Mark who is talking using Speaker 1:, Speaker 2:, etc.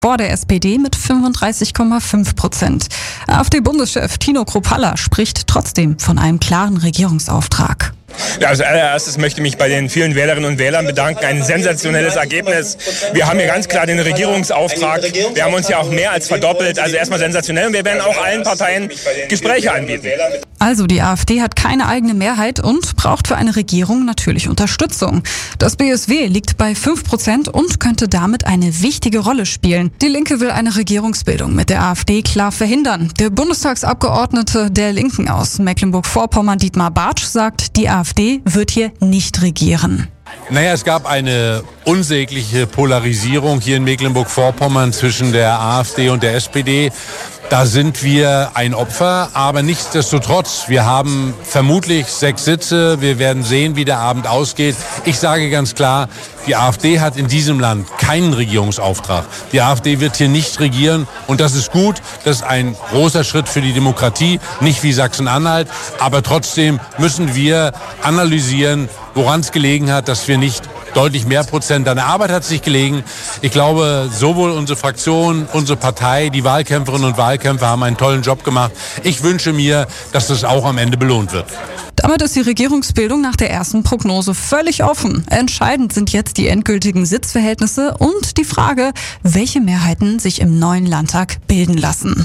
Speaker 1: vor der SPD mit 35,5%. AfD-Bundeschef Tino Kruppalla spricht trotzdem von einem klaren Regierungsauftrag.
Speaker 2: Ja, als allererstes möchte ich mich bei den vielen Wählerinnen und Wählern bedanken. Ein sensationelles Ergebnis. Wir haben hier ganz klar den Regierungsauftrag. Wir haben uns ja auch mehr als verdoppelt. Also erstmal sensationell. Und wir werden auch allen Parteien Gespräche anbieten.
Speaker 1: Also die AfD hat keine eigene Mehrheit und braucht für eine Regierung natürlich Unterstützung. Das BSW liegt bei 5% und könnte damit eine wichtige Rolle spielen. Die Linke will eine Regierungsbildung mit der AfD klar verhindern. Der Bundestagsabgeordnete der Linken aus Mecklenburg-Vorpommern, Dietmar Bartsch, sagt, die AfD wird hier nicht regieren.
Speaker 3: Naja, es gab eine unsägliche Polarisierung hier in Mecklenburg-Vorpommern zwischen der AfD und der SPD. Da sind wir ein Opfer, aber nichtsdestotrotz, wir haben vermutlich 6 Sitze. Wir werden sehen, wie der Abend ausgeht. Ich sage ganz klar, die AfD hat in diesem Land keinen Regierungsauftrag. Die AfD wird hier nicht regieren und das ist gut. Das ist ein großer Schritt für die Demokratie, nicht wie Sachsen-Anhalt. Aber trotzdem müssen wir analysieren, woran es gelegen hat, dass wir nicht deutlich mehr Prozent an der Arbeit hat es nicht gelegen. Ich glaube, sowohl unsere Fraktion, unsere Partei, die Wahlkämpferinnen und Wahlkämpfer haben einen tollen Job gemacht. Ich wünsche mir, dass das auch am Ende belohnt wird.
Speaker 1: Damit ist die Regierungsbildung nach der ersten Prognose völlig offen. Entscheidend sind jetzt die endgültigen Sitzverhältnisse und die Frage, welche Mehrheiten sich im neuen Landtag bilden lassen.